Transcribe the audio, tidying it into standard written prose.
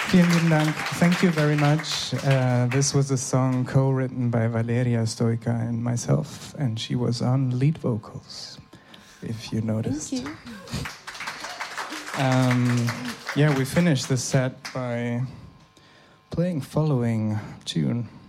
Vielen lieben Dank. Thank you very much. This was a song co-written by Valeria Stoica and myself, and she was on lead vocals, if you noticed. Thank you. Yeah, we finished the set by playing following tune.